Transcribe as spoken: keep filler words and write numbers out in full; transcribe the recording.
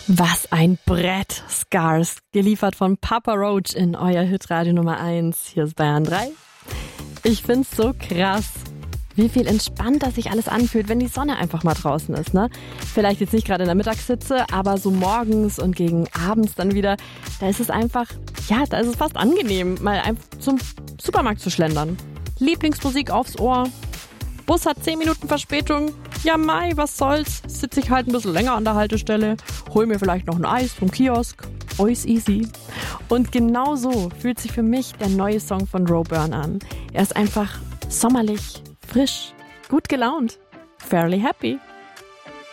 Was ein Brett, Scars, geliefert von Papa Roach in euer Hitradio Nummer eins. Hier ist Bayern drei. Ich find's so krass, wie viel entspannter sich alles anfühlt, wenn die Sonne einfach mal draußen ist, ne? Vielleicht jetzt nicht gerade in der Mittagshitze, aber so morgens und gegen abends dann wieder, da ist es einfach, ja, da ist es fast angenehm, mal einfach zum Supermarkt zu schlendern. Lieblingsmusik aufs Ohr. Bus hat zehn Minuten Verspätung. Ja Mai, was soll's? Sitze ich halt ein bisschen länger an der Haltestelle, hol mir vielleicht noch ein Eis vom Kiosk. Alles easy. Und genau so fühlt sich für mich der neue Song von Roburn an. Er ist einfach sommerlich, frisch, gut gelaunt, fairly happy.